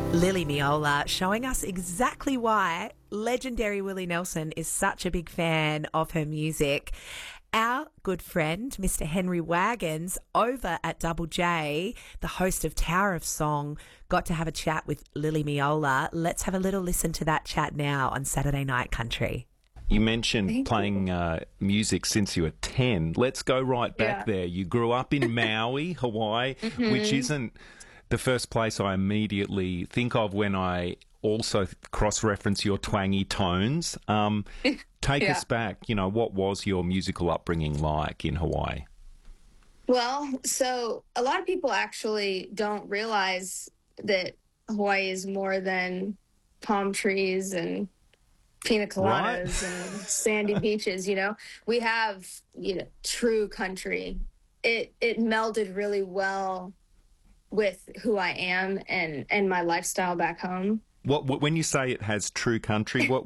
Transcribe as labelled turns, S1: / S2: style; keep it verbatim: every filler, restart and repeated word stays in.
S1: Lily Miola showing us exactly why legendary Willie Nelson is such a big fan of her music. Our good friend, Mister Henry Wagons, over at Double J, the host of Tower of Song, got to have a chat with Lily Miola. Let's have a little listen to that chat now on Saturday Night Country.
S2: You mentioned
S3: Thank
S2: playing
S3: you.
S2: uh, music since you were ten. Let's go right back
S3: Yeah.
S2: there. You grew up in Maui, Hawaii,
S3: Mm-hmm.
S2: which isn't the first place I immediately think of when I also cross-reference your twangy tones. Um, take
S3: Yeah.
S2: us back. You know, what was your musical upbringing like in Hawaii?
S3: Well, so a lot of people actually don't realize that Hawaii is more than palm trees and pina coladas
S2: Right.
S3: and sandy beaches. You know, we have, you know, true country. It it melded really well with who I am and and my lifestyle back home.
S2: What, what when you say it has true country, what